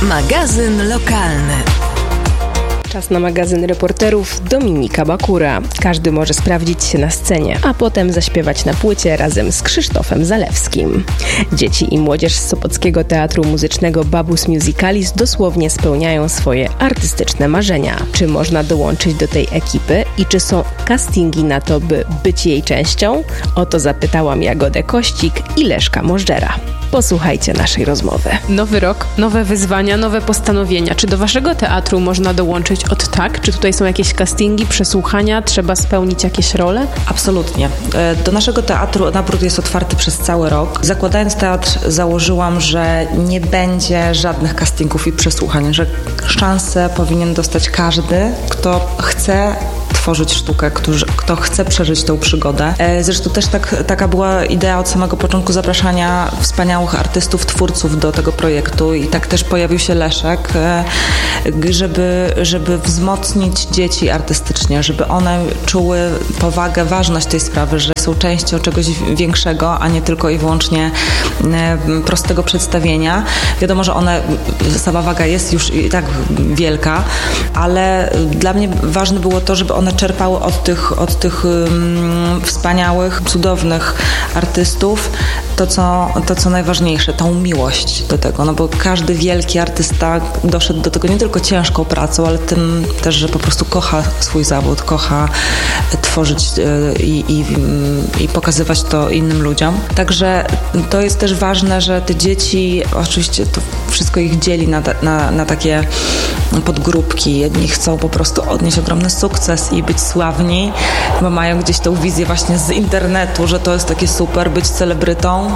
Magazyn lokalny. Czas na magazyn reporterów Dominika Bakura. Każdy może sprawdzić się na scenie, a potem zaśpiewać na płycie razem z Krzysztofem Zalewskim. Dzieci i młodzież z Sopockiego Teatru Muzycznego Babus Musicalis dosłownie spełniają swoje artystyczne marzenia. Czy można dołączyć do tej ekipy i czy są castingi na to, by być jej częścią? O to zapytałam Jagodę Kościk i Leszka Możdżera. Posłuchajcie naszej rozmowy. Nowy rok, nowe wyzwania, nowe postanowienia. Czy do waszego teatru można dołączyć od tak? Czy tutaj są jakieś castingi, przesłuchania? Trzeba spełnić jakieś role? Absolutnie. Do naszego teatru nabór jest otwarty przez cały rok. Zakładając teatr, założyłam, że nie będzie żadnych castingów i przesłuchań, że szansę powinien dostać każdy, kto chce tworzyć sztukę, kto chce przeżyć tę przygodę. Zresztą też taka była idea od samego początku zapraszania wspaniałych artystów, twórców do tego projektu i tak też pojawił się Leszek, żeby wzmocnić dzieci artystycznie, żeby one czuły powagę, ważność tej sprawy, że są częścią czegoś większego, a nie tylko i wyłącznie prostego przedstawienia. Wiadomo, że sama waga jest już i tak wielka, ale dla mnie ważne było to, żeby one czerpały od tych wspaniałych, cudownych artystów to, co najważniejsze, tą miłość do tego, no bo każdy wielki artysta doszedł do tego nie tylko ciężką pracą, ale tym też, że po prostu kocha swój zawód, kocha tworzyć i pokazywać to innym ludziom. Także to jest też ważne, że te dzieci, oczywiście to wszystko ich dzieli na takie podgrupki. Jedni chcą po prostu odnieść ogromny sukces i być sławni, bo mają gdzieś tą wizję właśnie z internetu, że to jest takie super być celebrytą,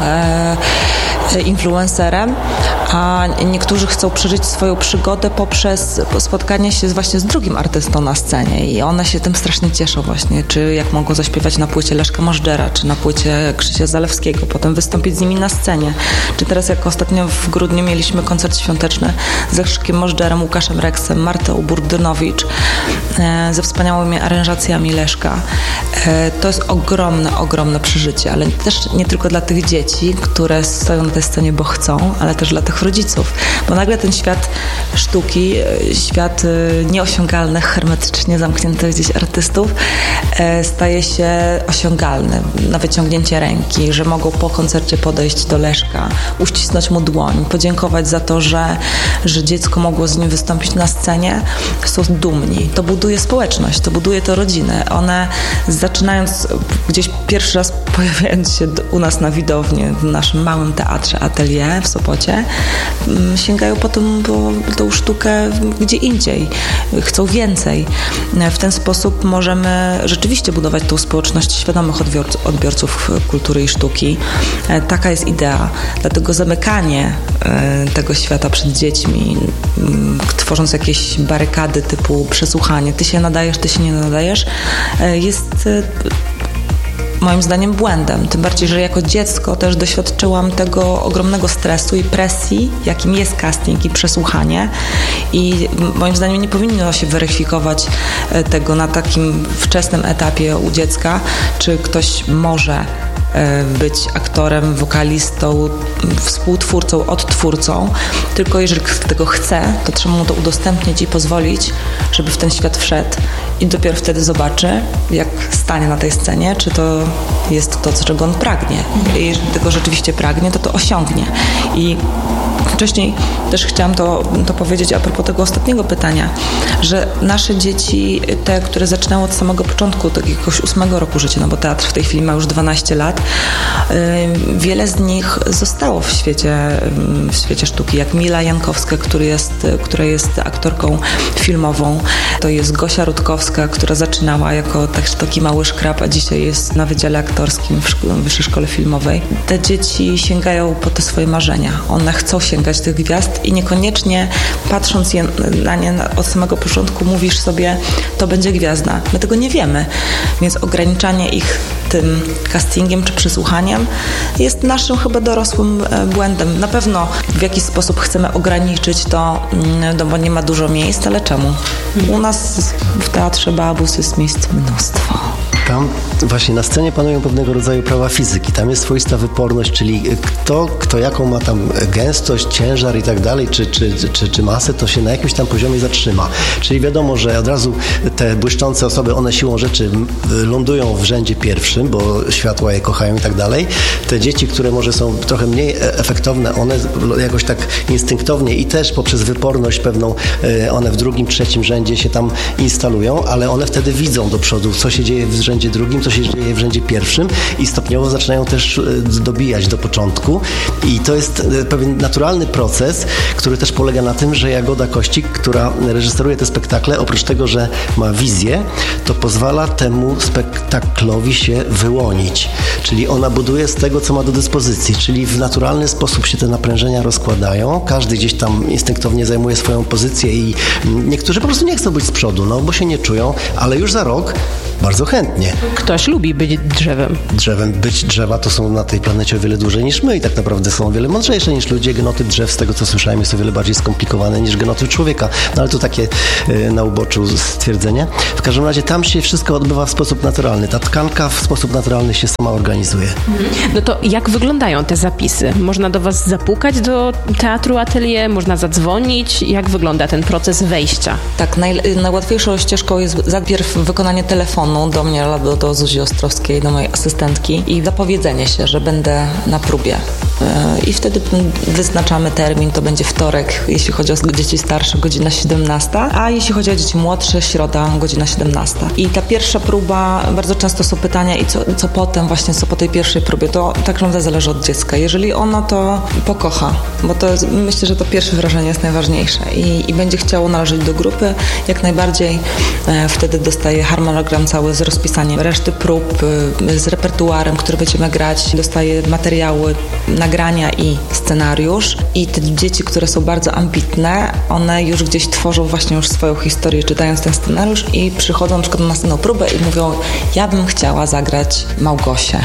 influencerem, a niektórzy chcą przeżyć swoją przygodę poprzez spotkanie się właśnie z drugim artystą na scenie i one się tym strasznie cieszą właśnie, czy jak mogą zaśpiewać na płycie Leszka Możdżera, czy na płycie Krzysia Zalewskiego, potem wystąpić z nimi na scenie, czy teraz jak ostatnio w grudniu mieliśmy koncert świąteczny z Leszkiem Możdżerem, Łukaszem Reksem, Martą Burdynowicz, ze wspaniałymi aranżacjami Leszka. To jest ogromne przeżycie, ale też nie tylko dla tych dzieci, które stoją na tej scenie, bo chcą, ale też dla tych rodziców, bo nagle ten świat sztuki, świat nieosiągalnych, hermetycznie zamkniętych gdzieś artystów staje się osiągalny na wyciągnięcie ręki, że mogą po koncercie podejść do Leszka, uścisnąć mu dłoń, podziękować za to, że dziecko mogło z nim wystąpić na scenie, są dumni. To buduje społeczność, to buduje to rodzinę. One zaczynając gdzieś pierwszy raz pojawiając się u nas na widowni w naszym małym teatrze Atelier w Sopocie, sięgają potem po tą sztukę gdzie indziej. Chcą więcej. W ten sposób możemy rzeczywiście budować tą społeczność świadomych odbiorców kultury i sztuki. Taka jest idea. Dlatego zamykanie tego świata przed dziećmi, tworząc jakieś barykady typu przesłuchanie, ty się nadajesz, ty się nie nadajesz, jest moim zdaniem błędem. Tym bardziej, że jako dziecko też doświadczyłam tego ogromnego stresu i presji, jakim jest casting i przesłuchanie. I moim zdaniem nie powinno się weryfikować tego na takim wczesnym etapie u dziecka, czy ktoś może być aktorem, wokalistą, współtwórcą, odtwórcą. Tylko jeżeli tego chce, to trzeba mu to udostępnić i pozwolić, żeby w ten świat wszedł i dopiero wtedy zobaczy, jak stanie na tej scenie, czy to jest to, czego on pragnie. I jeżeli tego rzeczywiście pragnie, to osiągnie. I wcześniej też chciałam to powiedzieć a propos tego ostatniego pytania, że nasze dzieci, te, które zaczynały od samego początku, tak jakiegoś 8 roku życia, no bo teatr w tej chwili ma już 12 lat, wiele z nich zostało w świecie sztuki, jak Mila Jankowska, która jest aktorką filmową, to jest Gosia Rutkowska, która zaczynała jako taki mały szkrab, a dzisiaj jest na Wydziale Aktorskim w Wyższej Szkole Filmowej. Te dzieci sięgają po te swoje marzenia. One chcą sięgać tych gwiazd i niekoniecznie patrząc na nie od samego początku mówisz sobie, to będzie gwiazda. My tego nie wiemy, więc ograniczanie ich tym castingiem czy przesłuchaniem jest naszym chyba dorosłym błędem. Na pewno w jakiś sposób chcemy ograniczyć to, no bo nie ma dużo miejsc, ale czemu? U nas w Teatrze Babus jest miejsc mnóstwo. Tam właśnie na scenie panują pewnego rodzaju prawa fizyki. Tam jest swoista wyporność, czyli kto jaką ma tam gęstość, ciężar i tak dalej, czy masę, to się na jakimś tam poziomie zatrzyma. Czyli wiadomo, że od razu te błyszczące osoby, one siłą rzeczy lądują w rzędzie pierwszym, bo światła je kochają i tak dalej. Te dzieci, które może są trochę mniej efektowne, one jakoś tak instynktownie i też poprzez wyporność pewną, one w drugim, trzecim rzędzie się tam instalują, ale one wtedy widzą do przodu, co się dzieje w rzędzie drugim, co się dzieje w rzędzie pierwszym i stopniowo zaczynają też dobijać do początku. I to jest pewien naturalny proces, który też polega na tym, że Jagoda Kościk, która reżyseruje te spektakle, oprócz tego, że ma wizję, to pozwala temu spektaklowi się wyłonić. Czyli ona buduje z tego, co ma do dyspozycji, czyli w naturalny sposób się te naprężenia rozkładają. Każdy gdzieś tam instynktownie zajmuje swoją pozycję i niektórzy po prostu nie chcą być z przodu, no bo się nie czują, ale już za rok bardzo chętnie. Ktoś lubi być drzewem. Być drzewa to są na tej planecie o wiele dłużej niż my i tak naprawdę są o wiele mądrzejsze niż ludzie. Genotyp drzew, z tego co słyszałem, jest o wiele bardziej skomplikowany niż genotyp człowieka. No ale to takie na uboczu stwierdzenie. W każdym razie tam się wszystko odbywa w sposób naturalny. Ta tkanka w sposób naturalny się sama organizuje. No to jak wyglądają te zapisy? Można do was zapukać do Teatru Atelier? Można zadzwonić? Jak wygląda ten proces wejścia? Tak, najłatwiejszą ścieżką jest najpierw wykonanie telefonu do mnie albo do Zuzi Ostrowskiej, do mojej asystentki i zapowiedzenie się, że będę na próbie. I wtedy wyznaczamy termin, to będzie wtorek, jeśli chodzi o dzieci starsze, godzina 17, a jeśli chodzi o dzieci młodsze, środa, godzina 17. I ta pierwsza próba, bardzo często są pytania i co potem, właśnie co po tej pierwszej próbie, to tak naprawdę zależy od dziecka. Jeżeli ono to pokocha, bo to jest, myślę, że to pierwsze wrażenie jest najważniejsze i będzie chciało należeć do grupy, jak najbardziej wtedy dostaje harmonogram cały z rozpisaniem reszty prób, z repertuarem, który będziemy grać, dostaje materiały, nagrania i scenariusz. I te dzieci, które są bardzo ambitne, one już gdzieś tworzą właśnie już swoją historię, czytając ten scenariusz i przychodzą na przykład na następną próbę i mówią, ja bym chciała zagrać Małgosię.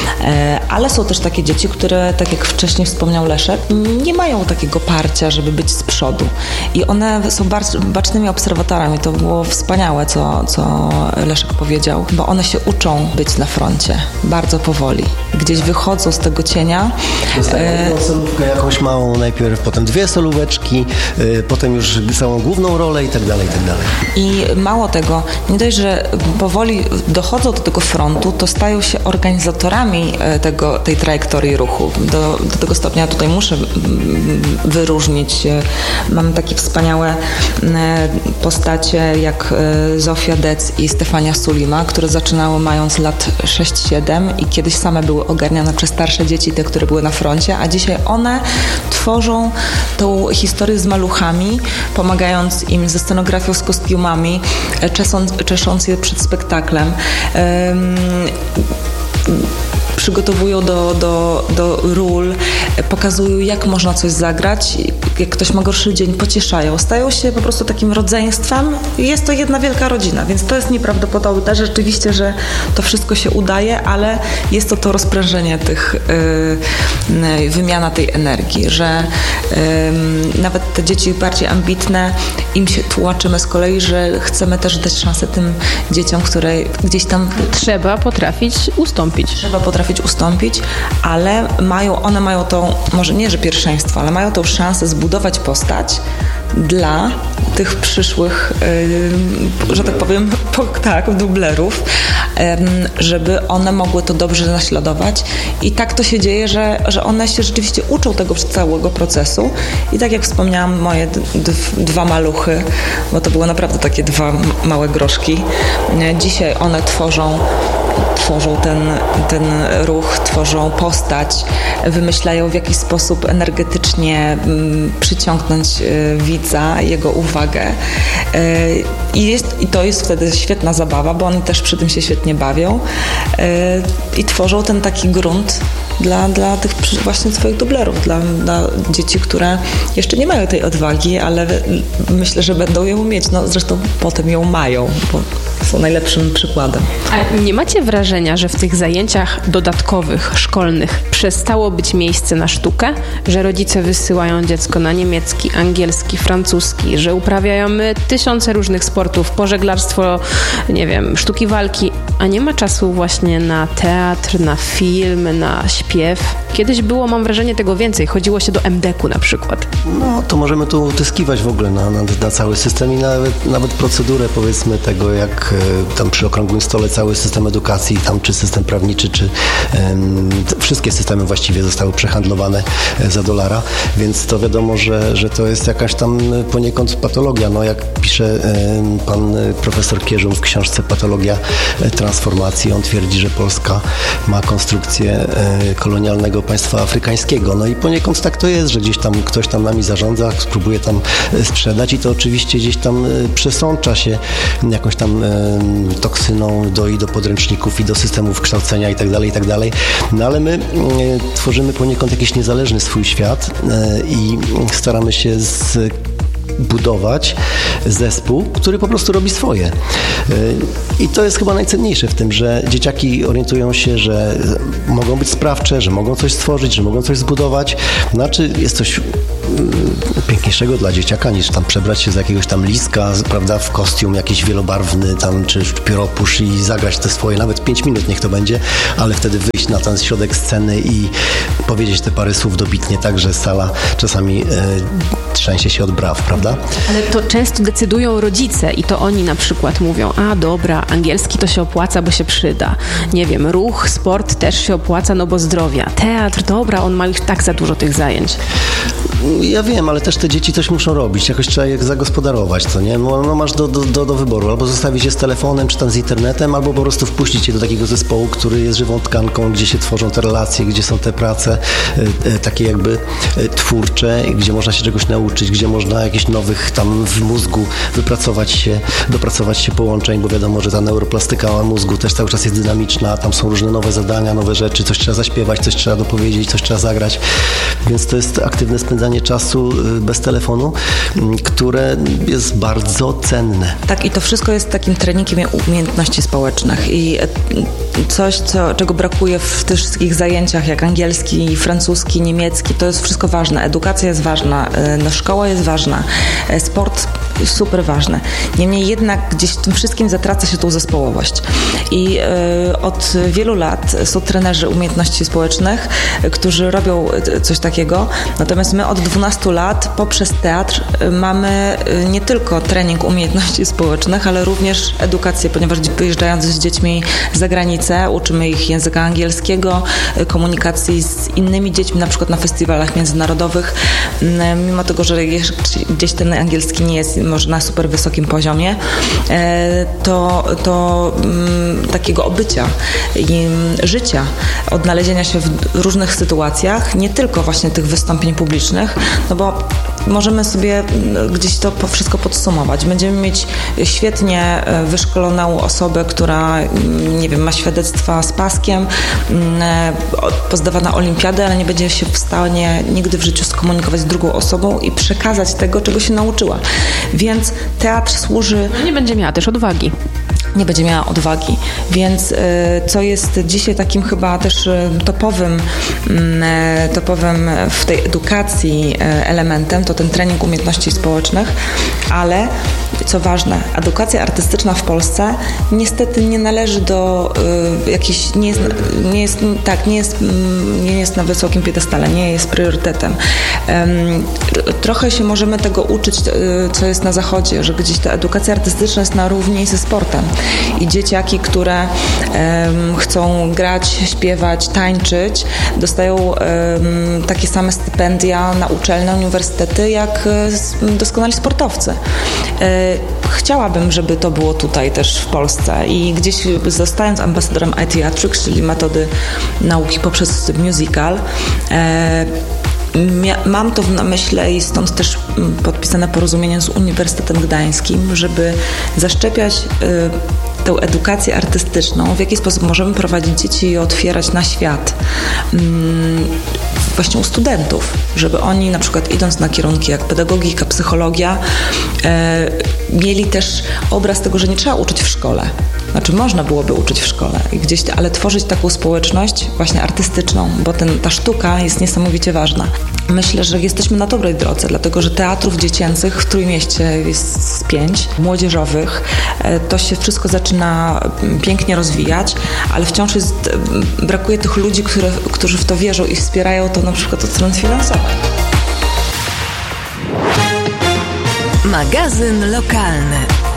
Ale są też takie dzieci, które, tak jak wcześniej wspomniał Leszek, nie mają takiego parcia, żeby być z przodu. I one są bacznymi obserwatorami. To było wspaniałe, co Leszek powiedział, bo one się uczą być na froncie bardzo powoli. Gdzieś wychodzą z tego cienia. Dostają jedną solówkę jakąś małą najpierw, potem dwie solóweczki, potem już całą główną rolę i tak dalej, i tak dalej. I mało tego, nie dość, że powoli dochodzą do tego frontu, to stają się organizatorami tej trajektorii ruchu. Do tego stopnia tutaj muszę wyróżnić. Mamy takie wspaniałe postacie jak Zofia Dec i Stefania Sulima, które zaczynały mając lat 6-7 i kiedyś same były ogarniane przez starsze dzieci, te, które były na froncie, a dzisiaj one tworzą tą historię z maluchami, pomagając im ze scenografią, z kostiumami, czesząc je przed spektaklem. Przygotowują do ról, pokazują, jak można coś zagrać. Jak ktoś ma gorszy dzień, pocieszają. Stają się po prostu takim rodzeństwem. Jest to jedna wielka rodzina, więc to jest nieprawdopodobne rzeczywiście, że to wszystko się udaje, ale jest to rozprężenie tych, wymiana tej energii, że nawet te dzieci bardziej ambitne, im się tłumaczymy z kolei, że chcemy też dać szansę tym dzieciom, które gdzieś tam... Trzeba potrafić ustąpić, ale one mają tą, może nie, że pierwszeństwo, ale mają tą szansę zbudować postać dla tych przyszłych, że tak powiem, dublerów, żeby one mogły to dobrze naśladować. I tak to się dzieje, że one się rzeczywiście uczą tego całego procesu. I tak jak wspomniałam, moje dwa maluchy, bo to były naprawdę takie dwa małe groszki, dzisiaj one tworzą ten ruch, tworzą postać, wymyślają, w jaki sposób energetycznie przyciągnąć widza, jego uwagę. I to jest wtedy świetna zabawa, bo oni też przy tym się świetnie bawią i tworzą ten taki grunt dla tych właśnie swoich dublerów, dla dzieci, które jeszcze nie mają tej odwagi, ale myślę, że będą ją mieć. No, zresztą potem ją mają, bo są najlepszym przykładem. A nie macie wrażenia, że w tych zajęciach dodatkowych, szkolnych przestało być miejsce na sztukę? Że rodzice wysyłają dziecko na niemiecki, angielski, francuski, że uprawiają tysiące różnych sportów, pożeglarstwo, nie wiem, sztuki walki, a nie ma czasu właśnie na teatr, na film, na śpiew? Kiedyś było, mam wrażenie, tego więcej. Chodziło się do MDK-u na przykład. No, to możemy tu utyskiwać w ogóle na cały system i nawet procedurę, powiedzmy, tego, jak tam przy okrągłym stole cały system edukacji, tam czy system prawniczy, czy wszystkie systemy właściwie zostały przehandlowane za $1, więc to wiadomo, że to jest jakaś tam poniekąd patologia. No, jak pisze pan profesor Kierzun w książce Patologia transformacji, on twierdzi, że Polska ma konstrukcję kolonialnego państwa afrykańskiego. No i poniekąd tak to jest, że gdzieś tam ktoś tam nami zarządza, spróbuje tam sprzedać i to oczywiście gdzieś tam przesącza się jakąś tam toksyną do podręczników i do systemów kształcenia i tak dalej. No ale my tworzymy poniekąd jakiś niezależny swój świat i staramy się budować zespół, który po prostu robi swoje. I to jest chyba najcenniejsze w tym, że dzieciaki orientują się, że mogą być sprawcze, że mogą coś stworzyć, że mogą coś zbudować. Znaczy jest coś piękniejszego dla dzieciaka niż tam przebrać się za jakiegoś tam liska, prawda, w kostium jakiś wielobarwny tam, czy pióropusz i zagrać te swoje, nawet 5 minut niech to będzie, ale wtedy wyjść na ten środek sceny i powiedzieć te parę słów dobitnie, tak, że sala czasami trzęsie się od braw, prawda? Ale to często decydują rodzice i to oni na przykład mówią, a dobra, angielski to się opłaca, bo się przyda. Nie wiem, ruch, sport też się opłaca, no bo zdrowia. Teatr, dobra, on ma już tak za dużo tych zajęć. Ja wiem, ale też te dzieci coś muszą robić, jakoś trzeba je zagospodarować, co nie? No masz do wyboru, albo zostawić je z telefonem, czy tam z internetem, albo po prostu wpuścić je do takiego zespołu, który jest żywą tkanką, gdzie się tworzą te relacje, gdzie są te prace takie jakby twórcze, gdzie można się czegoś nauczyć, gdzie można jakichś nowych tam w mózgu dopracować się połączeń, bo wiadomo, że ta neuroplastyka mózgu też cały czas jest dynamiczna, tam są różne nowe zadania, nowe rzeczy, coś trzeba zaśpiewać, coś trzeba dopowiedzieć, coś trzeba zagrać, więc to jest aktywne spędzanie czasu bez telefonu, które jest bardzo cenne. Tak, i to wszystko jest takim treningiem umiejętności społecznych i coś, czego brakuje w tych wszystkich zajęciach, jak angielski, francuski, niemiecki, to jest wszystko ważne. Edukacja jest ważna, szkoła jest ważna, sport super ważny. Niemniej jednak gdzieś w tym wszystkim zatraca się tą zespołowość. I od wielu lat są trenerzy umiejętności społecznych, którzy robią coś takiego. Natomiast my od 12 lat poprzez teatr mamy nie tylko trening umiejętności społecznych, ale również edukację, ponieważ wyjeżdżając z dziećmi za granicę, uczymy ich języka angielskiego, komunikacji z innymi dziećmi, na przykład na festiwalach międzynarodowych. Mimo tego, że gdzieś ten angielski nie jest może na super wysokim poziomie, to takiego obycia i życia, odnalezienia się w różnych sytuacjach, nie tylko właśnie tych wystąpień publicznych, no bo możemy sobie gdzieś to wszystko podsumować. Będziemy mieć świetnie wyszkoloną osobę, która, nie wiem, ma świadectwa z paskiem, pozdawana olimpiadę, ale nie będzie się w stanie nigdy w życiu skomunikować z drugą osobą i przekazać tego, czego się nauczyła. Więc teatr służy... No nie będzie miała też odwagi. Nie będzie miała odwagi. Więc co jest dzisiaj takim chyba też topowym w tej edukacji elementem, to ten trening umiejętności społecznych, ale co ważne, edukacja artystyczna w Polsce niestety nie należy do jakiejś, nie jest na wysokim piedestale, nie jest priorytetem. Trochę się możemy tego uczyć, co jest na zachodzie, że gdzieś ta edukacja artystyczna jest na równi ze sportem. I dzieciaki, które chcą grać, śpiewać, tańczyć, dostają takie same stypendia na uczelnie, uniwersytety, jak doskonali sportowcy. Chciałabym, żeby to było tutaj też w Polsce i gdzieś zostając ambasadorem iTheatrics, czyli metody nauki poprzez musical, mam to na myśli i stąd też podpisane porozumienie z Uniwersytetem Gdańskim, żeby zaszczepiać tę edukację artystyczną, w jaki sposób możemy prowadzić dzieci i otwierać na świat właśnie u studentów, żeby oni na przykład idąc na kierunki jak pedagogika, psychologia, mieli też obraz tego, że nie trzeba uczyć w szkole. Znaczy można byłoby uczyć w szkole, ale tworzyć taką społeczność właśnie artystyczną, bo ta sztuka jest niesamowicie ważna. Myślę, że jesteśmy na dobrej drodze, dlatego że teatrów dziecięcych w Trójmieście jest 5, młodzieżowych. To się wszystko zaczyna pięknie rozwijać, ale wciąż brakuje tych ludzi, którzy w to wierzą i wspierają to na przykład od strony finansowej. Magazyn lokalny.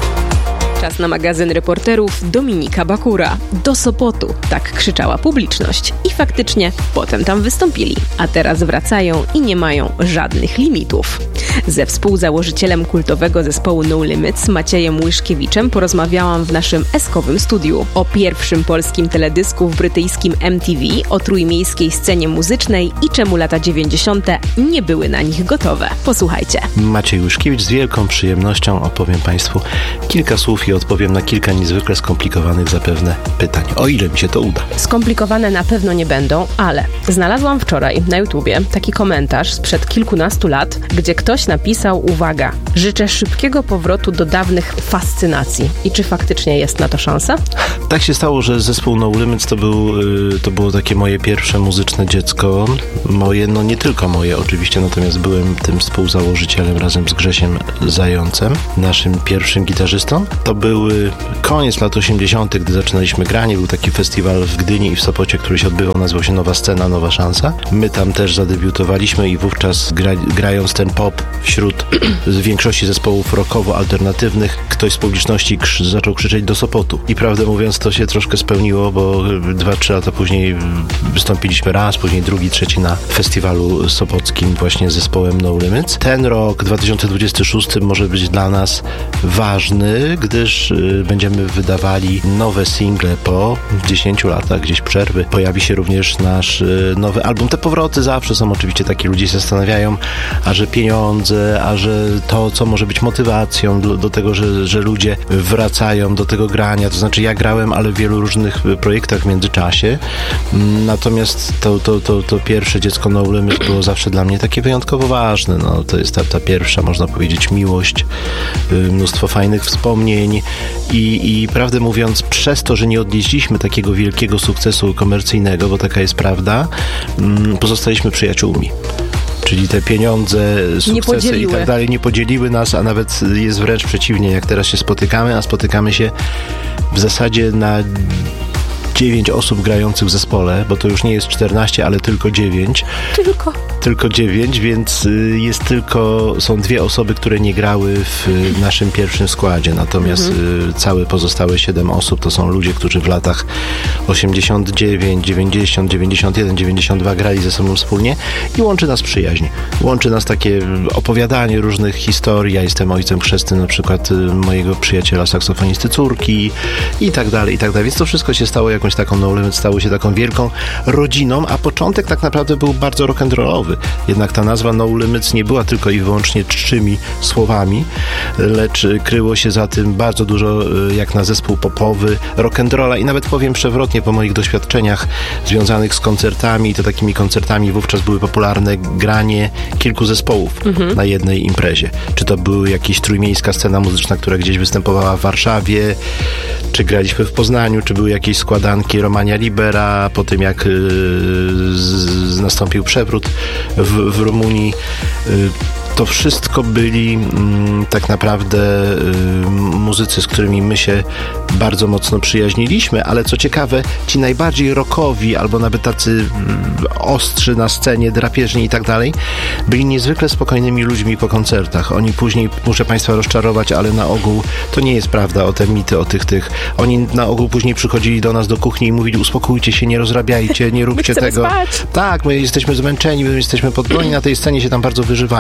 Czas na magazyn reporterów Dominika Bakura. Do Sopotu, tak krzyczała publiczność. I faktycznie potem tam wystąpili. A teraz wracają i nie mają żadnych limitów. Ze współzałożycielem kultowego zespołu No Limits, Maciejem Łyszkiewiczem, porozmawiałam w naszym eskowym studiu o pierwszym polskim teledysku w brytyjskim MTV, o trójmiejskiej scenie muzycznej i czemu lata 90. nie były na nich gotowe. Posłuchajcie. Maciej Łyszkiewicz, z wielką przyjemnością opowiem Państwu kilka słów i odpowiem na kilka niezwykle skomplikowanych zapewne pytań. O ile mi się to uda. Skomplikowane na pewno nie będą, ale znalazłam wczoraj na YouTubie taki komentarz sprzed kilkunastu lat, gdzie ktoś napisał, uwaga, życzę szybkiego powrotu do dawnych fascynacji. I czy faktycznie jest na to szansa? Tak się stało, że zespół No Limits to było takie moje pierwsze muzyczne dziecko. Moje, no nie tylko moje oczywiście, natomiast byłem tym współzałożycielem razem z Grzesiem Zającem, naszym pierwszym gitarzystą. To były koniec lat 80., gdy zaczynaliśmy granie. Był taki festiwal w Gdyni i w Sopocie, który się odbywał, nazywał się Nowa Scena, Nowa Szansa. My tam też zadebiutowaliśmy i wówczas grając ten pop wśród większości zespołów rockowo-alternatywnych, ktoś z publiczności zaczął krzyczeć do Sopotu. I prawdę mówiąc, to się troszkę spełniło, bo 2-3 lata później wystąpiliśmy raz, później drugi, trzeci na festiwalu sopockim właśnie z zespołem No Limits. Ten rok 2026 może być dla nas ważny, gdyż będziemy wydawali nowe single po 10 latach gdzieś przerwy. Pojawi się również nasz nowy album. Te powroty zawsze są oczywiście takie, ludzie się zastanawiają, a że pieniądze, a że to, co może być motywacją do tego, że ludzie wracają do tego grania. To znaczy ja grałem, ale w wielu różnych projektach w międzyczasie. Natomiast to pierwsze dziecko No Limits było zawsze dla mnie takie wyjątkowo ważne. No, to jest ta pierwsza, można powiedzieć, miłość, mnóstwo fajnych wspomnień i prawdę mówiąc, przez to, że nie odnieśliśmy takiego wielkiego sukcesu komercyjnego, bo taka jest prawda, pozostaliśmy przyjaciółmi. Czyli te pieniądze, sukcesy i tak dalej nie podzieliły nas, a nawet jest wręcz przeciwnie, jak teraz się spotykamy, a spotykamy się w zasadzie na 9 osób grających w zespole, bo to już nie jest 14, ale tylko 9. Tylko 9, więc są 2 osoby, które nie grały w naszym pierwszym składzie. Natomiast całe pozostałe 7 osób to są ludzie, którzy w latach 89, 90, 91, 92 grali ze sobą wspólnie i łączy nas przyjaźń. Łączy nas takie opowiadanie różnych historii. Ja jestem ojcem chrzestnym na przykład mojego przyjaciela saksofonisty córki i tak dalej, i tak dalej. Więc to wszystko się stało jakąś taką No Limits, stało się taką wielką rodziną, a początek tak naprawdę był bardzo rock'n'rollowy. Jednak ta nazwa No Limits nie była tylko i wyłącznie 3 słowami, lecz kryło się za tym bardzo dużo, jak na zespół popowy, rock'n'rolla i nawet powiem przewrotnie po moich doświadczeniach związanych z koncertami, i to takimi koncertami wówczas były popularne granie kilku zespołów na jednej imprezie. Czy to była jakaś trójmiejska scena muzyczna, która gdzieś występowała w Warszawie, czy graliśmy w Poznaniu, czy były jakieś składanki Romania Libera, po tym jak nastąpił przewrót w Rumunii. To wszystko byli tak naprawdę muzycy, z którymi my się bardzo mocno przyjaźniliśmy, ale co ciekawe, ci najbardziej rockowi, albo nawet tacy ostrzy na scenie, drapieżni i tak dalej, byli niezwykle spokojnymi ludźmi po koncertach. Oni później, muszę Państwa rozczarować, ale na ogół to nie jest prawda o te mity, o tych. Oni na ogół później przychodzili do nas do kuchni i mówili: uspokójcie się, nie rozrabiajcie, nie róbcie tego. Spać. Tak, my jesteśmy zmęczeni, my jesteśmy podbroni, na tej scenie się tam bardzo wyżywali i później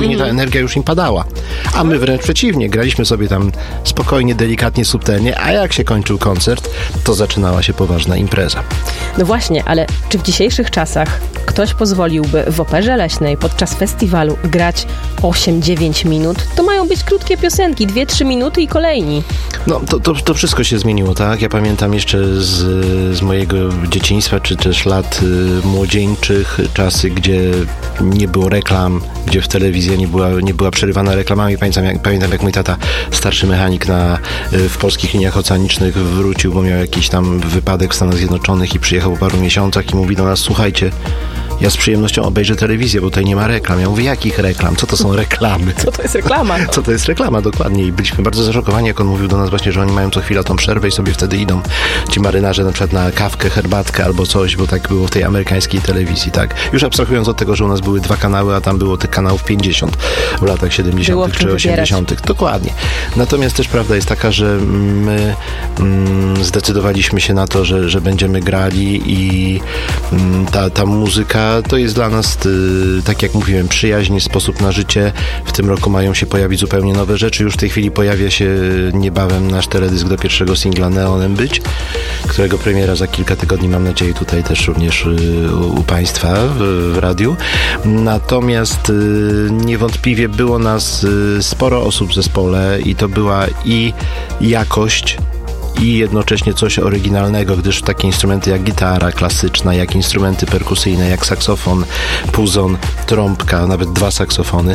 zupełnie ta energia już im padała. A my wręcz przeciwnie, graliśmy sobie tam spokojnie, delikatnie, subtelnie, a jak się kończył koncert, to zaczynała się poważna impreza. No właśnie, ale czy w dzisiejszych czasach ktoś pozwoliłby w Operze Leśnej podczas festiwalu grać 8-9 minut? To mają być krótkie piosenki, 2-3 minuty i kolejni. No, to wszystko się zmieniło, tak? Ja pamiętam jeszcze z mojego dzieciństwa, czy też lat młodzieńczych, czasy, gdzie nie było reklam, gdzie w telewizji nie była przerywana reklamami. Pamiętam, jak mój tata, starszy mechanik w polskich liniach oceanicznych, wrócił, bo miał jakiś tam wypadek w Stanach Zjednoczonych i przyjechał po paru miesiącach i mówi do nas: słuchajcie, ja z przyjemnością obejrzę telewizję, bo tutaj nie ma reklam. Ja mówię: jakich reklam? Co to są reklamy? Co to jest reklama? Co to jest reklama, dokładnie. I byliśmy bardzo zaszokowani, jak on mówił do nas właśnie, że oni mają co chwilę tą przerwę i sobie wtedy idą, ci marynarze, na przykład na kawkę, herbatkę albo coś, bo tak było w tej amerykańskiej telewizji, tak? Już abstrahując od tego, że u nas były 2 kanały, a tam było tych kanałów 50 w latach 70. czy 80. Dokładnie. Natomiast też prawda jest taka, że my zdecydowaliśmy się na to, że będziemy grali i ta muzyka to jest dla nas, tak jak mówiłem, przyjaźń, sposób na życie. W tym roku mają się pojawić zupełnie nowe rzeczy. Już w tej chwili pojawia się niebawem nasz teledysk do pierwszego singla Neonem Być, którego premiera za kilka tygodni, mam nadzieję, tutaj też również u Państwa w radiu. Natomiast niewątpliwie było nas sporo osób w zespole i to była i jakość, i jednocześnie coś oryginalnego, gdyż takie instrumenty jak gitara klasyczna, jak instrumenty perkusyjne, jak saksofon, puzon, trąbka, nawet 2 saksofony,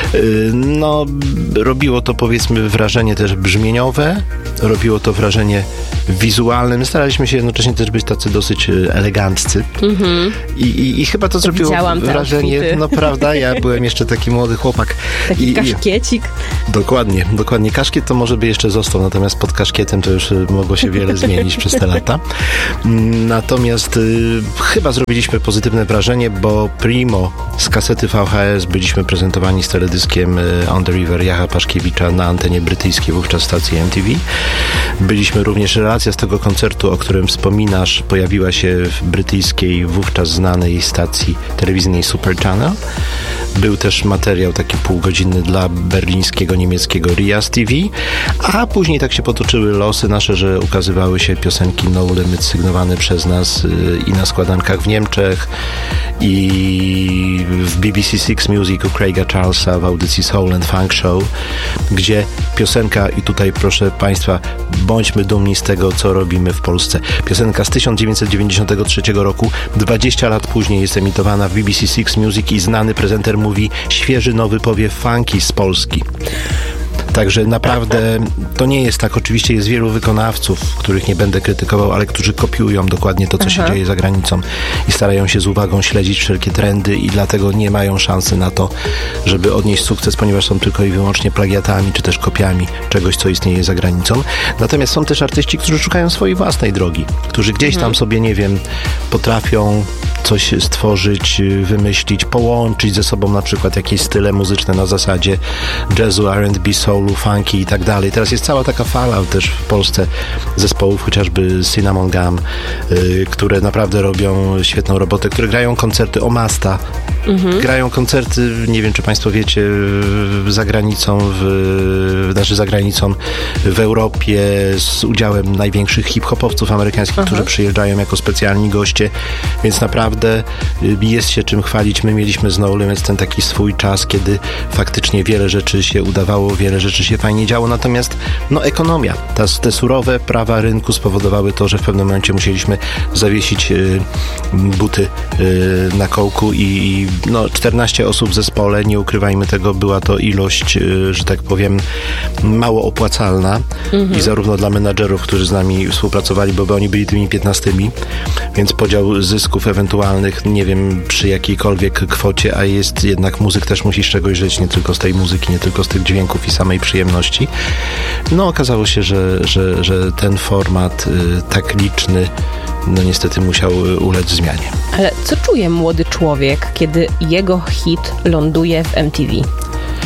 no robiło to, powiedzmy, wrażenie też brzmieniowe, robiło to wrażenie wizualne. My staraliśmy się jednocześnie też być tacy dosyć eleganccy. I chyba to zrobiło wrażenie, no prawda, ja byłem jeszcze taki młody chłopak. Taki kaszkiecik. Dokładnie. Kaszkiet to może by jeszcze został, natomiast pod kaszkietem to już mogło się wiele zmienić przez te lata. Natomiast chyba zrobiliśmy pozytywne wrażenie, bo primo z kasety VHS byliśmy prezentowani z teledyskiem On the River Jacha Paszkiewicza na antenie brytyjskiej, wówczas stacji MTV. Byliśmy również, relacja z tego koncertu, o którym wspominasz, pojawiła się w brytyjskiej, wówczas znanej stacji telewizyjnej Super Channel. Był też materiał taki półgodzinny dla berlińskiego, niemieckiego Rias TV, a później tak się potoczyły losy nasze, że ukazywały się piosenki No Limit sygnowane przez nas i na składankach w Niemczech, i w BBC Six Music u Craiga Charlesa w audycji Soul and Funk Show, gdzie piosenka, i tutaj proszę Państwa, bądźmy dumni z tego, co robimy w Polsce. Piosenka z 1993 roku, 20 lat później jest emitowana w BBC Six Music i znany prezenter mówi: świeży, nowy powiew funky z Polski. Także naprawdę to nie jest tak. Oczywiście jest wielu wykonawców, których nie będę krytykował, ale którzy kopiują dokładnie to, co się dzieje za granicą i starają się z uwagą śledzić wszelkie trendy i dlatego nie mają szansy na to, żeby odnieść sukces, ponieważ są tylko i wyłącznie plagiatami, czy też kopiami czegoś, co istnieje za granicą. Natomiast są też artyści, którzy szukają swojej własnej drogi, którzy gdzieś tam sobie, nie wiem, potrafią coś stworzyć, wymyślić, połączyć ze sobą na przykład jakieś style muzyczne na zasadzie jazzu, R&B, soulu, funky i tak dalej. Teraz jest cała taka fala też w Polsce zespołów, chociażby Cinnamon Gum, które naprawdę robią świetną robotę, które grają koncerty Omasta, grają koncerty, nie wiem, czy Państwo wiecie, za granicą, w Europie z udziałem największych hip-hopowców amerykańskich, którzy przyjeżdżają jako specjalni goście, więc naprawdę jest się czym chwalić. My mieliśmy z No Limits ten taki swój czas, kiedy faktycznie wiele rzeczy się udawało, wiele rzeczy się fajnie działo, natomiast ekonomia, te surowe prawa rynku spowodowały to, że w pewnym momencie musieliśmy zawiesić buty na kołku i 14 osób w zespole, nie ukrywajmy tego, była to ilość, że tak powiem, mało opłacalna i zarówno dla menadżerów, którzy z nami współpracowali, bo oni byli tymi 15, więc podział zysków ewentualnych, nie wiem przy jakiejkolwiek kwocie, a jest jednak muzyk też musi z czegoś żyć, nie tylko z tej muzyki, nie tylko z tych dźwięków i samej przyjemności. Okazało się, że ten format tak liczny niestety musiał ulec zmianie. Ale co czuje młody człowiek, kiedy jego hit ląduje w MTV? W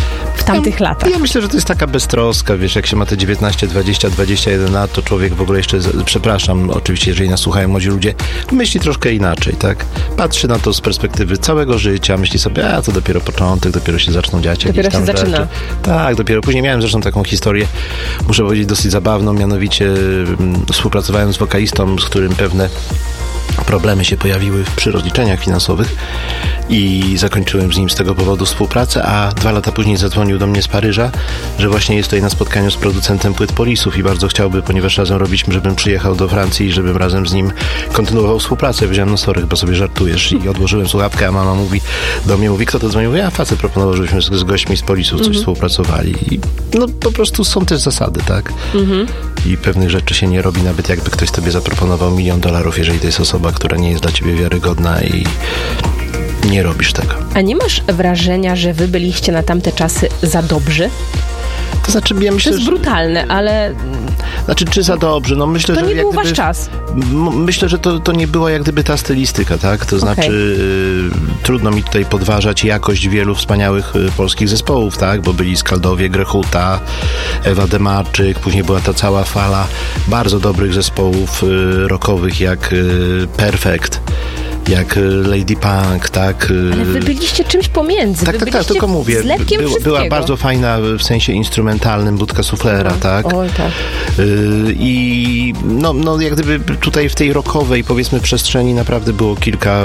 tamtych latach? Ja myślę, że to jest taka beztroska, wiesz, jak się ma te 19, 20, 21 lat, to człowiek w ogóle jeszcze, przepraszam, oczywiście, jeżeli nas słuchają młodzi ludzie, myśli troszkę inaczej, tak? Patrzy na to z perspektywy całego życia, myśli sobie, to dopiero początek, dopiero się zaczną dziać jakieś dopiero tam się zaczyna. rzeczy. Tak, dopiero. Później miałem zresztą taką historię, muszę powiedzieć, dosyć zabawną, mianowicie współpracowałem z wokalistą, z którym pewne problemy się pojawiły przy rozliczeniach finansowych i zakończyłem z nim z tego powodu współpracę, a 2 lata później zadzwonił do mnie z Paryża, że właśnie jest tutaj na spotkaniu z producentem płyt Polisów i bardzo chciałby, ponieważ razem robiliśmy, żebym przyjechał do Francji i żebym razem z nim kontynuował współpracę. Ja powiedziałem, sorry, chyba sobie żartujesz, i odłożyłem słuchawkę, a mama do mnie mówi, kto to dzwonił? Ja, facet proponował, żebyśmy z gośćmi z Polisów coś współpracowali. I po prostu są też zasady, tak? I pewnych rzeczy się nie robi, nawet jakby ktoś tobie zaproponował $1 milion, jeżeli to jest osoba, która nie jest dla ciebie wiarygodna i nie robisz tego. A nie masz wrażenia, że wy byliście na tamte czasy za dobrzy? To znaczy, ja myślę, to jest brutalne, ale... Znaczy, czy za dobrze? No myślę, to że nie był wasz czas. Myślę, że to nie była jak gdyby ta stylistyka, tak? To znaczy, trudno mi tutaj podważać jakość wielu wspaniałych polskich zespołów, tak? Bo byli Skaldowie, Grechuta, Ewa Demarczyk, później była ta cała fala bardzo dobrych zespołów rockowych jak Perfect, jak Lady Punk, tak? Ale wy byliście czymś pomiędzy. Tak, tylko mówię. Była bardzo fajna w sensie instrumentalnym Budka Suflera, tak? Oj, tak. I jak gdyby tutaj w tej rockowej, powiedzmy, przestrzeni naprawdę było kilka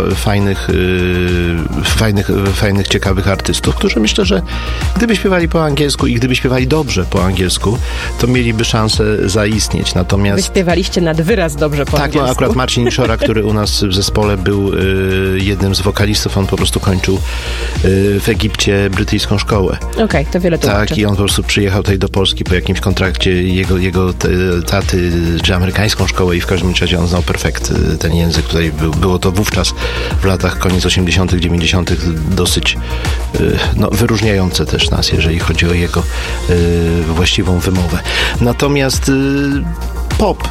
fajnych, ciekawych artystów, którzy myślę, że gdyby śpiewali po angielsku i gdyby śpiewali dobrze po angielsku, to mieliby szansę zaistnieć. Natomiast... Wy śpiewaliście nad wyraz dobrze po angielsku. Tak, akurat Marcin Szora, który u nas w zespole był jednym z wokalistów, on po prostu kończył w Egipcie brytyjską szkołę. Okej, to wiele tłumaczy. Tak, i on po prostu przyjechał tutaj do Polski po jakimś kontrakcie jego taty, czy amerykańską szkołę, i w każdym razie on znał perfekt ten język. Tutaj było to wówczas w latach koniec 80., 90. dosyć wyróżniające też nas, jeżeli chodzi o jego właściwą wymowę. Natomiast pop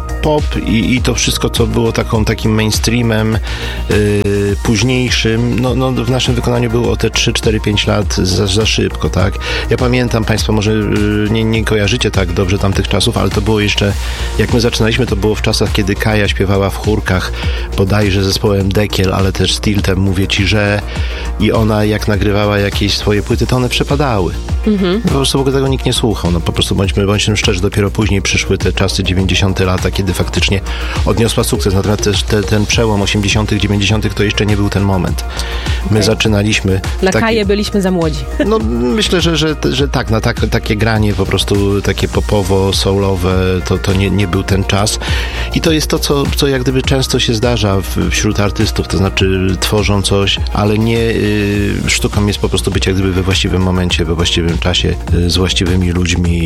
i to wszystko, co było takim mainstreamem późniejszym, w naszym wykonaniu było o te 3, 4, 5 lat za szybko, tak? Ja pamiętam, państwo może nie kojarzycie tak dobrze tamtych czasów, ale to było jeszcze, jak my zaczynaliśmy, to było w czasach, kiedy Kaja śpiewała w chórkach, bodajże zespołem Dekiel, ale też z Tiltem, Mówię ci, że, i ona jak nagrywała jakieś swoje płyty, to one przepadały. Po prostu w ogóle tego nikt nie słuchał. Po prostu bądźmy szczerzy, dopiero później przyszły te czasy 90. lata, kiedy faktycznie odniosła sukces. Natomiast też ten przełom 80., 90. to jeszcze nie był ten moment. My zaczynaliśmy... Na Kaję byliśmy za młodzi. Myślę, że tak, na takie granie po prostu takie popowo, soulowe, to nie był ten czas. I to jest to, co jak gdyby często się zdarza wśród artystów, to znaczy tworzą coś, ale nie sztuką jest po prostu być jak gdyby we właściwym momencie, we właściwym czasie, z właściwymi ludźmi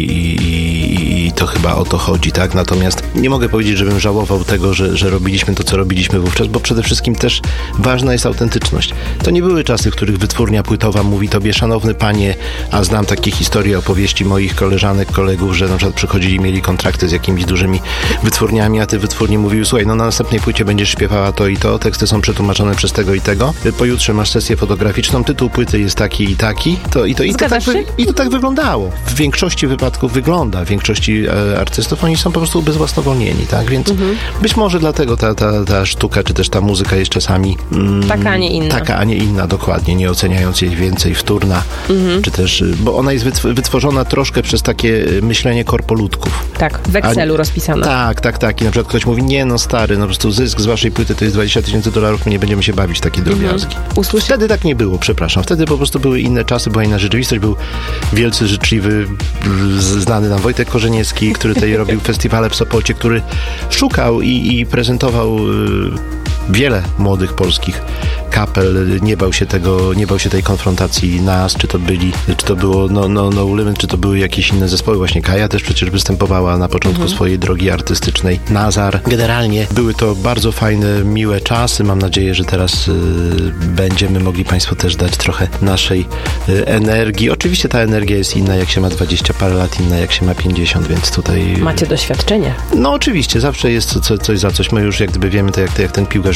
i to chyba o to chodzi, tak? Natomiast nie mogę powiedzieć, żebym żałował tego, że robiliśmy to, co robiliśmy wówczas, bo przede wszystkim też ważna jest autentyczność. To nie były czasy, w których wytwórnia płytowa mówi tobie, szanowny panie, a znam takie historie, opowieści moich koleżanek, kolegów, że na przykład przychodzili, mieli kontrakty z jakimiś dużymi wytwórniami, a te wytwórnie mówiły, słuchaj, na następnej płycie będziesz śpiewała to i to, teksty są przetłumaczone przez tego i tego, pojutrze masz sesję fotograficzną, tytuł płyty jest taki i taki, i to tak wyglądało. W większości wypadków wygląda, w większości artystów oni są po prostu ubezwłasnowolnieni, tak? Więc być może dlatego ta sztuka, czy też ta muzyka jest czasami taka, a nie inna. Taka, a nie inna, dokładnie, nie oceniając jej więcej, wtórna, czy też, bo ona jest wytworzona troszkę przez takie myślenie korpoludków. Tak, w Excelu rozpisana. Tak. I na przykład ktoś mówi, stary, po prostu zysk z waszej płyty to jest $20,000, my nie będziemy się bawić w takie drobiazgi. Wtedy tak nie było, przepraszam. Wtedy po prostu były inne czasy, była inna rzeczywistość, był wielce życzliwy, znany nam Wojtek Korzeniewski, który tutaj robił festiwale w Sopocie, który szukał i prezentował wiele młodych polskich kapel, nie bał się tej konfrontacji nas, czy to było No Limit, czy to były jakieś inne zespoły, właśnie Kaja też przecież występowała na początku swojej drogi artystycznej, Nazar. Generalnie były to bardzo fajne, miłe czasy, mam nadzieję, że teraz będziemy mogli państwu też dać trochę naszej energii. Oczywiście ta energia jest inna, jak się ma 20 parę lat, inna jak się ma 50, więc tutaj... Macie doświadczenie. Oczywiście, zawsze jest coś za coś. My już jak gdyby wiemy, to jak ten piłkarz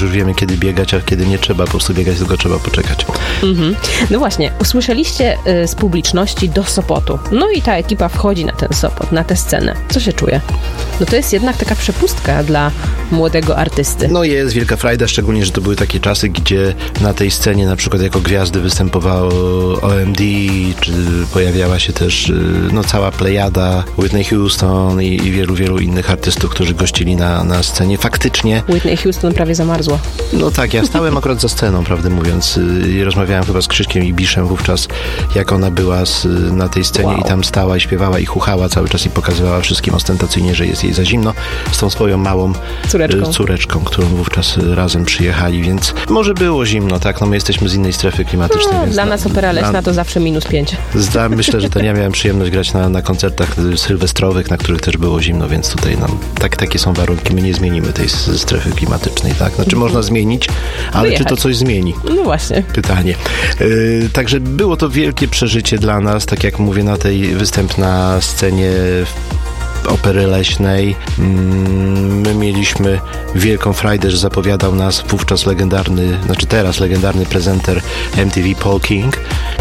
już wiemy, kiedy biegać, a kiedy nie trzeba po prostu biegać, tylko trzeba poczekać. No właśnie, usłyszeliście z publiczności do Sopotu. No i ta ekipa wchodzi na ten Sopot, na tę scenę. Co się czuje? No to jest jednak taka przepustka dla młodego artysty. No jest wielka frajda, szczególnie, że to były takie czasy, gdzie na tej scenie na przykład jako gwiazdy występowało OMD, czy pojawiała się też cała plejada Whitney Houston i wielu innych artystów, którzy gościli na scenie. Faktycznie... Whitney Houston prawie zamarzła. No tak, ja stałem akurat za sceną, prawdę mówiąc, i rozmawiałem chyba z Krzyśkiem Ibiszem wówczas, jak ona była na tej scenie i tam stała i śpiewała i chuchała cały czas i pokazywała wszystkim ostentacyjnie, że jest jej za zimno, z tą swoją małą córeczką, którą wówczas razem przyjechali, więc może było zimno, tak? No my jesteśmy z innej strefy klimatycznej. Więc dla nas Opera Leśna to zawsze -5. Myślę, że to ja miałem przyjemność grać na koncertach sylwestrowych, na których też było zimno, więc tutaj takie są warunki. My nie zmienimy tej strefy klimatycznej, tak? Znaczy można zmienić, ale wyjechać. Czy to coś zmieni? No właśnie. Pytanie. Także było to wielkie przeżycie dla nas, tak jak mówię, na tej występ na scenie Opery Leśnej. My mieliśmy wielką frajdę, że zapowiadał nas wówczas teraz legendarny prezenter MTV Paul King.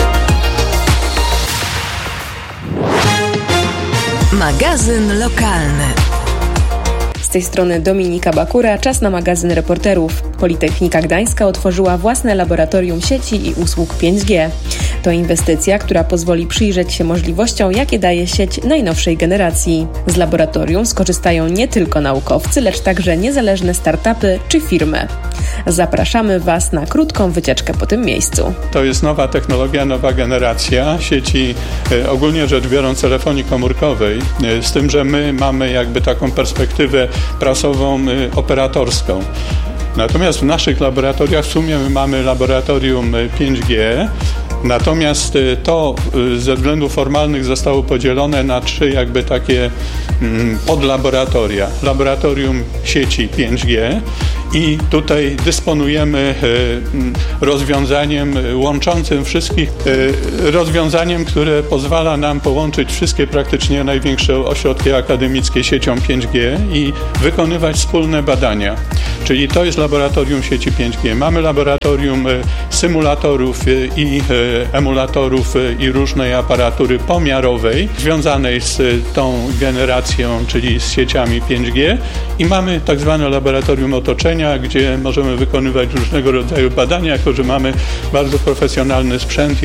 Magazyn lokalny. Z tej strony Dominika Bakura. Czas na magazyn reporterów. Politechnika Gdańska otworzyła własne laboratorium sieci i usług 5G. To inwestycja, która pozwoli przyjrzeć się możliwościom, jakie daje sieć najnowszej generacji. Z laboratorium skorzystają nie tylko naukowcy, lecz także niezależne startupy czy firmy. Zapraszamy Was na krótką wycieczkę po tym miejscu. To jest nowa technologia, nowa generacja sieci, ogólnie rzecz biorąc telefonii komórkowej, z tym, że my mamy jakby taką perspektywę prasową, operatorską. Natomiast w naszych laboratoriach w sumie my mamy laboratorium 5G, natomiast to ze względów formalnych zostało podzielone na 3 jakby takie podlaboratoria. Laboratorium sieci 5G i tutaj dysponujemy rozwiązaniem łączącym wszystkich, rozwiązaniem, które pozwala nam połączyć wszystkie praktycznie największe ośrodki akademickie siecią 5G i wykonywać wspólne badania. Czyli to jest laboratorium sieci 5G. Mamy laboratorium symulatorów i emulatorów i różnej aparatury pomiarowej związanej z tą generacją, czyli z sieciami 5G i mamy tak zwane laboratorium otoczenia, gdzie możemy wykonywać różnego rodzaju badania, jako że mamy bardzo profesjonalny sprzęt i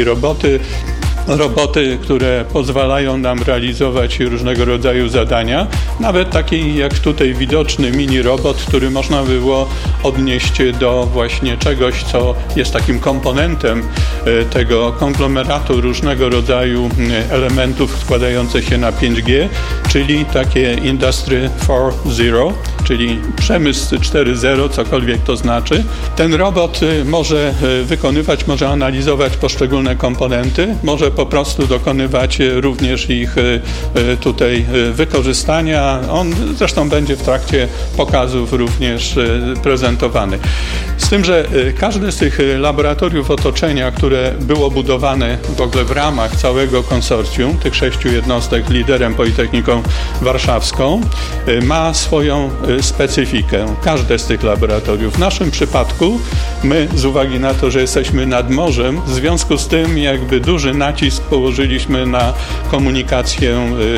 roboty, które pozwalają nam realizować różnego rodzaju zadania, nawet taki jak tutaj widoczny mini robot, który można było odnieść do właśnie czegoś, co jest takim komponentem tego konglomeratu różnego rodzaju elementów składających się na 5G, czyli takie Industry 4.0, czyli przemysł 4.0, cokolwiek to znaczy. Ten robot może może analizować poszczególne komponenty, może po prostu dokonywać również ich tutaj wykorzystania. On zresztą będzie w trakcie pokazów również prezentowany. Z tym, że każde z tych laboratoriów otoczenia, które było budowane w ogóle w ramach całego konsorcjum, tych 6 jednostek, liderem Politechniką Warszawską, ma swoją specyfikę. Każde z tych laboratoriów. W naszym przypadku my, z uwagi na to, że jesteśmy nad morzem, w związku z tym jakby duży nacisk położyliśmy na komunikację